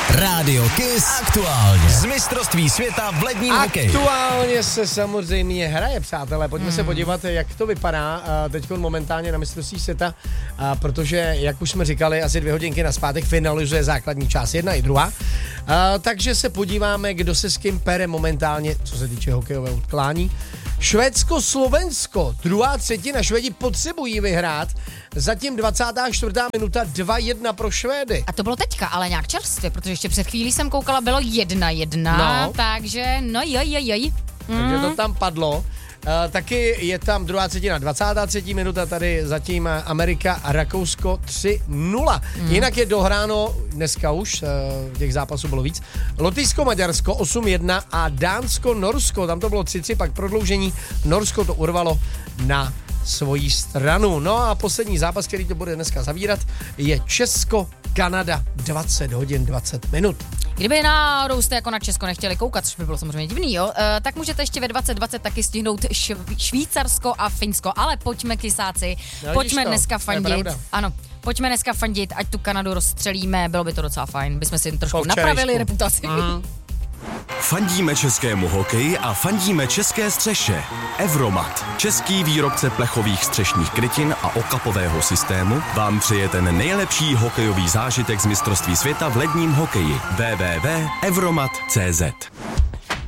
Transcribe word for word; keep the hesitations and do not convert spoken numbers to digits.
Rádio Kiss aktuálně. Z mistrovství světa v ledním hokeji. Aktuálně se samozřejmě hraje, přátelé. Pojďme hmm. se podívat, jak to vypadá teď momentálně na mistrovství světa, a protože, jak už jsme říkali, asi dvě hodinky nazpátek finalizuje základní část, jedna i druhá. A, takže se podíváme, kdo se s kým pere momentálně, co se týče hokejového utkání. Švédsko, Slovensko, druhá třetina, Švédi potřebují vyhrát, zatím dvacátá čtvrtá minuta, dva jedna pro Švédy. A to bylo teďka, ale nějak čerstvě, protože ještě před chvílí jsem koukala, bylo jedna jedna, no. takže no joj, joj, joj. Mm. Takže to tam padlo. Uh, taky je tam druhá třetina, dvacátá třetí minuta, tady zatím Amerika a Rakousko tři nula. Mm. Jinak je dohráno, dneska už, uh, těch zápasů bylo víc, Lotyšsko, Maďarsko osm jedna a Dánsko, Norsko, tam to bylo tři tři, pak prodloužení, Norsko to urvalo na svoji stranu. No a poslední zápas, který to bude dneska zavírat, je Česko, Kanada, dvacet hodin, dvacet minut. Kdyby náhodou jste jako na Česko nechtěli koukat, což by bylo samozřejmě divný, jo, uh, tak můžete ještě ve dvacet dvacet taky stihnout šv- Švýcarsko a Finsko, ale pojďme, kysáci, no, pojďme to, dneska fandit. Ano, pojďme dneska fandit, ať tu Kanadu rozstřelíme, bylo by to docela fajn, bychom si trošku napravili reputaci. Mm. Fandíme českému hokeji a fandíme české střeše. Evromat, český výrobce plechových střešních krytin a okapového systému, vám přeje ten nejlepší hokejový zážitek z mistrovství světa v ledním hokeji. w w w tečka evromat tečka cé zet